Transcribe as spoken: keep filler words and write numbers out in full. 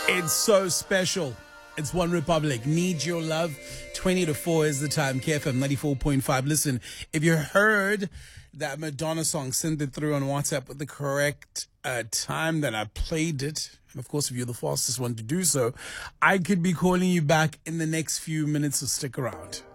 It's so special. It's One Republic. Need Your Love. twenty to four is the time. K F M ninety-four point five. Listen, if you heard that Madonna song, send it through on WhatsApp with the correct uh, time, then I played it. And of course, if you're the fastest one to do so, I could be calling you back in the next few minutes, so stick around.